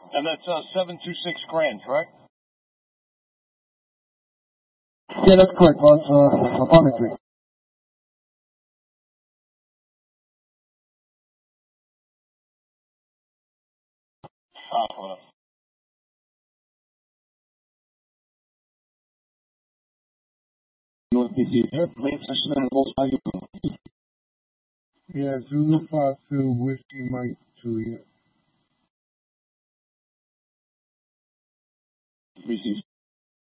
And that's 726 grand, correct? Yeah, that's correct. Apartment 3. Hold on. Yeah, Zulu 52 Whiskey Mike Juliet. Received.